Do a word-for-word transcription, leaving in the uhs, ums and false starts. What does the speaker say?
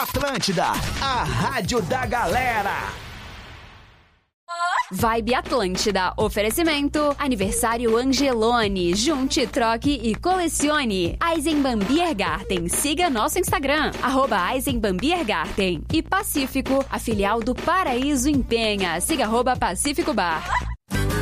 Atlântida, a rádio da galera. Vibe Atlântida. Oferecimento. Aniversário Angelone. Junte, troque e colecione. Eisenbahn Biergarten. Siga nosso Instagram. Arroba Eisenbahn Biergarten. E Pacífico, a filial do Paraíso em Penha. Siga arroba Pacífico Bar.